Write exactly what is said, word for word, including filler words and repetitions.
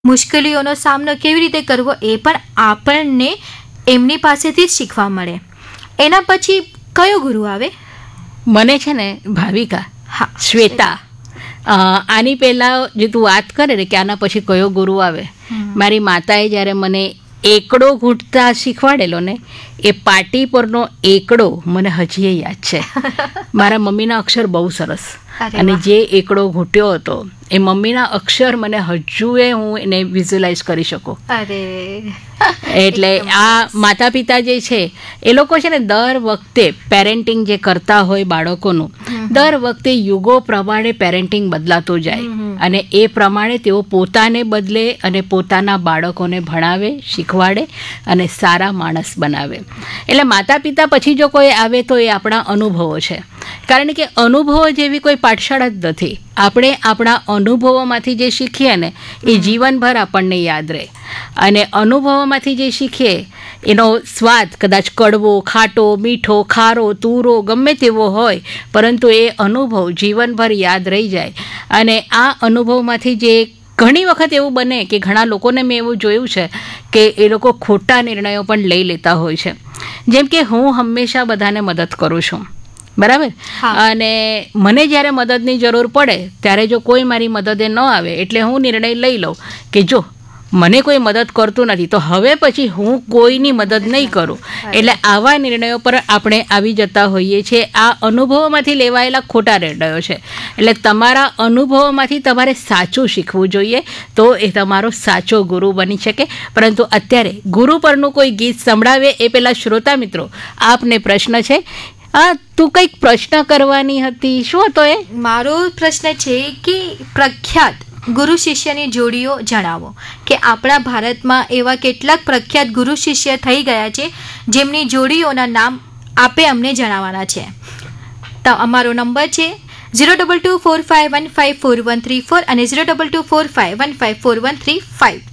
મુશ્કેલીઓનો સામનો કેવી રીતે કરવો એ પણ આપણને એમની પાસેથી જ શીખવા મળે. એના પછી કયો ગુરુ આવે? મને છે ને ભાવિકા, હા, શ્વેતા, આની પહેલાં જે તું વાત કરે ને કે આના પછી કયો ગુરુ આવે, મારી માતાએ જ્યારે મને એકડો ઘૂંટતા શીખવાડેલો ને, એ પાટી પરનો એકડો મને હજી યાદ છે. મારા મમ્મીના અક્ષર બહુ સરસ, અને જે એકડો ઘૂંટ્યો હતો એ મમ્મીના અક્ષર મને હજુએ હું એને વિઝ્યુલાઇઝ કરી શકું. અરે એટલે આ માતા પિતા જે છે એ લોકો છે ને દર વખતે પેરેન્ટિંગ જે કરતા હોય બાળકોનું, દર વખતે યુગો પ્રમાણે પેરેન્ટિંગ બદલાતું જાય, અને એ પ્રમાણે તેઓ પોતાને બદલે અને પોતાના બાળકોને ભણાવે, શીખવાડે અને સારા માણસ બનાવે. એટલે માતા પિતા પછી જો કોઈ આવે તો એ આપણા અનુભવો છે, કારણ કે અનુભવો જેવી કોઈ પાઠશાળા જ નથી. આપણે આપણા અનુભવોમાંથી જે શીખીએ ને એ જીવનભર આપણને યાદ રહે, અને અનુભવોમાંથી જે શીખીએ એનો સ્વાદ કદાચ કડવો, ખાટો, મીઠો, ખારો, તુરો ગમે તેવો હોય, પરંતુ એ અનુભવ જીવનભર યાદ રહી જાય. અને આ અનુભવમાંથી જે ઘણી વખત એવું બને કે ઘણા લોકોને મેં એવું જોયું છે કે એ લોકો ખોટા નિર્ણયો પણ લઈ લેતા હોય છે. જેમ કે હું હંમેશા બધાને મદદ કરું છું, બરાબર, અને મને જ્યારે મદદની જરૂર પડે ત્યારે જો કોઈ મારી મદદે ન આવે એટલે હું નિર્ણય લઈ લઉં કે જો મને કોઈ મદદ કરતું નથી તો હવે પછી હું કોઈની મદદ નહીં કરું. એટલે આવા નિર્ણયો પર આપણે આવી જતા હોઈએ છીએ. આ અનુભવોમાંથી લેવાયેલા ખોટા નિર્ણયો છે. એટલે તમારા અનુભવોમાંથી તમારે સાચું શીખવું જોઈએ, તો એ તમારો સાચો ગુરુ બની શકે. પરંતુ અત્યારે ગુરુ પરનું કોઈ ગીત સંભળાવે એ પહેલાં શ્રોતા મિત્રો, આપને પ્રશ્ન છે. હા, તું કંઈક પ્રશ્ન કરવાની હતી, શું હતો એ? મારો પ્રશ્ન છે કે પ્રખ્યાત ગુરુ શિષ્યની જોડીઓ જણાવો, કે આપણા ભારતમાં એવા કેટલાક પ્રખ્યાત ગુરુ શિષ્ય થઈ ગયા છે જેમની જોડીઓના નામ આપે અમને જણાવવાના છે. તો અમારો નંબર છે zero double two four five one five four one three four અને zero double two four five one five four one three five.